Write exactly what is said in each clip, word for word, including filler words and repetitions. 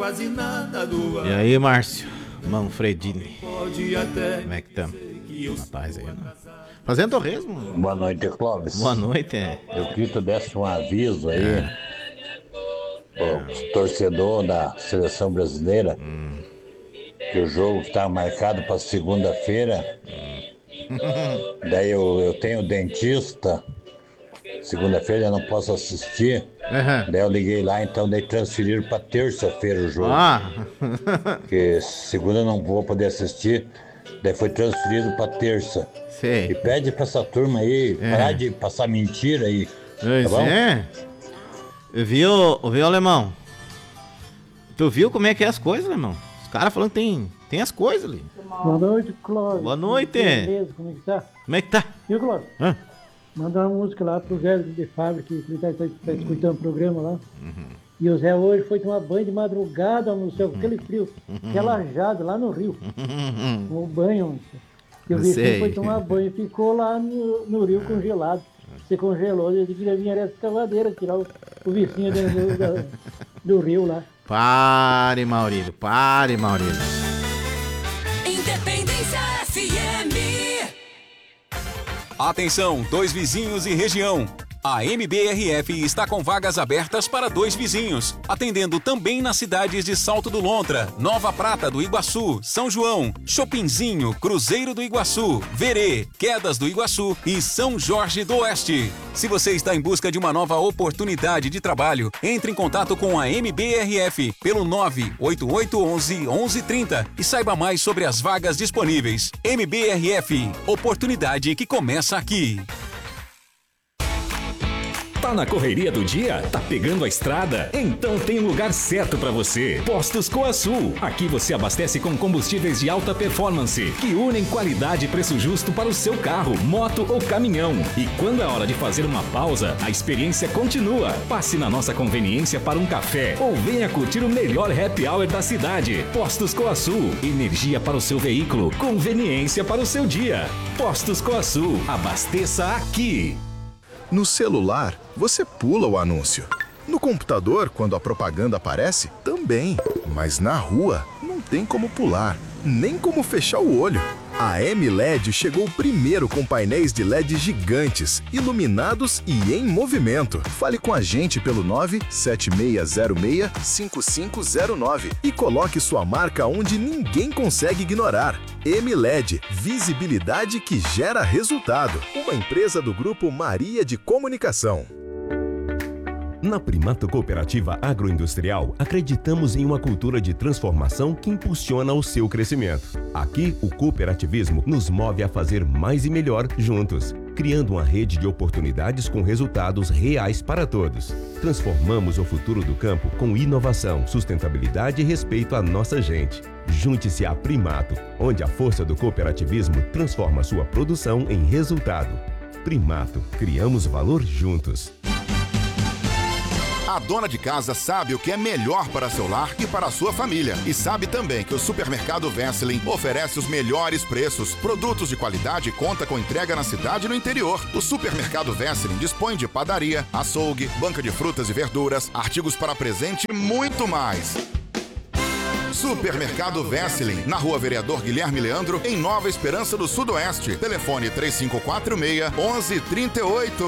Quase nada do E aí, Márcio? Manfredini. Como é que estamos? Na paz aí, não? Fazendo torresmo. Boa noite, Clóvis. Boa noite. Eu queria que tu desse um aviso aí, é. O torcedor da seleção brasileira, hum. que o jogo está marcado para segunda-feira. Hum. Daí eu, eu tenho dentista. Segunda-feira eu não posso assistir. Uhum. Daí eu liguei lá, então daí transferiram para terça-feira o jogo. Ah. Porque segunda eu não vou poder assistir. Daí foi transferido para terça. Sei. E pede para essa turma aí é. parar de passar mentira aí. Pois tá bom? É. Viu, viu, alemão? Tu viu como é que é as coisas, alemão? Os caras falando que tem, tem as coisas ali. Boa noite, Clóvis. Boa noite. Beleza, como é que tá? Como é que tá? Viu, Clóvis? Hã? Manda uma música lá pro Zé de Fábrica, que ele tá, tá, tá escutando o programa lá. Uhum. E o Zé hoje foi tomar banho de madrugada no céu, com aquele frio, relajado lá no rio. Uhum. No banho. E o vizinho foi tomar banho e ficou lá no, no rio congelado. Se congelou, ele queria vir essa escavadeira, tirar o, o vizinho do, do, do rio lá. Pare, Maurílio, pare, Maurílio. Independência F M. Atenção, dois vizinhos e região. A M B R F está com vagas abertas para dois vizinhos, atendendo também nas cidades de Salto do Lontra, Nova Prata do Iguaçu, São João, Chopinzinho, Cruzeiro do Iguaçu, Verê, Quedas do Iguaçu e São Jorge do Oeste. Se você está em busca de uma nova oportunidade de trabalho, entre em contato com a M B R F pelo nove oito oito um um, um um três zero e saiba mais sobre as vagas disponíveis. M B R F, oportunidade que começa aqui. Tá na correria do dia? Tá pegando a estrada? Então tem um lugar certo para você. Postos Coasul. Aqui você abastece com combustíveis de alta performance, que unem qualidade e preço justo para o seu carro, moto ou caminhão. E quando é hora de fazer uma pausa, a experiência continua. Passe na nossa conveniência para um café ou venha curtir o melhor happy hour da cidade. Postos Coasul. Energia para o seu veículo, conveniência para o seu dia. Postos Coasul. Abasteça aqui. No celular, você pula o anúncio. No computador, quando a propaganda aparece, também. Mas na rua, não tem como pular, nem como fechar o olho. A M L E D chegou primeiro com painéis de L E D gigantes, iluminados e em movimento. Fale com a gente pelo nove sete seis zero seis, cinco cinco zero nove e coloque sua marca onde ninguém consegue ignorar. M L E D, visibilidade que gera resultado. Uma empresa do Grupo Maria de Comunicação. Na Primato Cooperativa Agroindustrial, acreditamos em uma cultura de transformação que impulsiona o seu crescimento. Aqui, o cooperativismo nos move a fazer mais e melhor juntos, criando uma rede de oportunidades com resultados reais para todos. Transformamos o futuro do campo com inovação, sustentabilidade e respeito à nossa gente. Junte-se à Primato, onde a força do cooperativismo transforma sua produção em resultado. Primato, criamos valor juntos. A dona de casa sabe o que é melhor para seu lar e para a sua família. E sabe também que o Supermercado Wesseling oferece os melhores preços, produtos de qualidade e conta com entrega na cidade e no interior. O Supermercado Wesseling dispõe de padaria, açougue, banca de frutas e verduras, artigos para presente e muito mais. Supermercado Wesseling, na Rua Vereador Guilherme Leandro, em Nova Esperança do Sudoeste. Telefone três cinco quatro seis, um um três oito.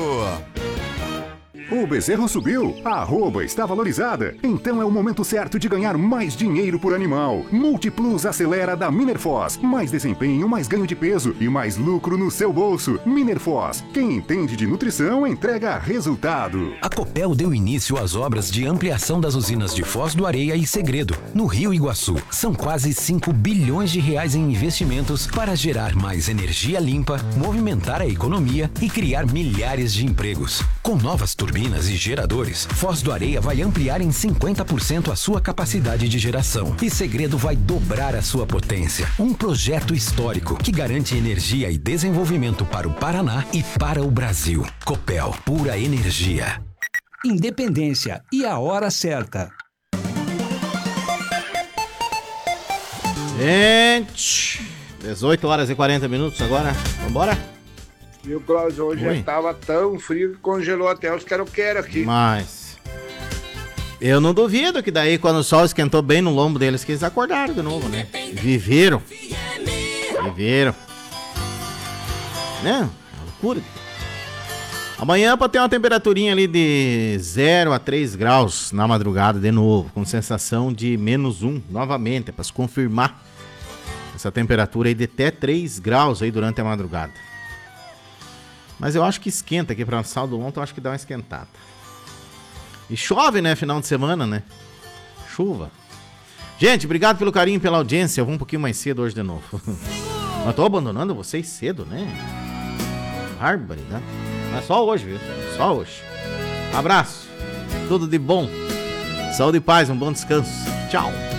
O bezerro subiu, a arroba está valorizada, então é o momento certo de ganhar mais dinheiro por animal. Multiplus acelera da Minerfoz. Mais desempenho, mais ganho de peso e mais lucro no seu bolso. Minerfoz, quem entende de nutrição entrega resultado. A Copel deu início às obras de ampliação das usinas de Foz do Areia e Segredo, no Rio Iguaçu. São quase cinco bilhões de reais em investimentos para gerar mais energia limpa, movimentar a economia e criar milhares de empregos. Com novas turbinas e geradores, Foz do Areia vai ampliar em cinquenta por cento a sua capacidade de geração e Segredo vai dobrar a sua potência. Um projeto histórico que garante energia e desenvolvimento para o Paraná e para o Brasil. Copel, pura energia. Independência e a hora certa. Gente, dezoito horas e quarenta minutos agora. Vambora? Viu, Cláudio? Hoje Oi. já estava tão frio que congelou até os quero-quero aqui. Mas... Eu não duvido que daí, quando o sol esquentou bem no lombo deles, que eles acordaram de novo, né? Viveram. Viveram. Né? Uma loucura. Amanhã pode ter uma temperaturinha ali de zero a três graus na madrugada de novo, com sensação de menos um novamente, para se confirmar essa temperatura aí de até três graus aí durante a madrugada. Mas eu acho que esquenta aqui para o Sal do Lonto, eu acho que dá uma esquentada. E chove, né, final de semana, né? Chuva. Gente, obrigado pelo carinho e pela audiência. Eu vou um pouquinho mais cedo hoje de novo. Mas tô abandonando vocês cedo, né? Barbaridade. Mas só hoje, viu? Só hoje. Abraço. Tudo de bom. Saúde e paz, um bom descanso. Tchau.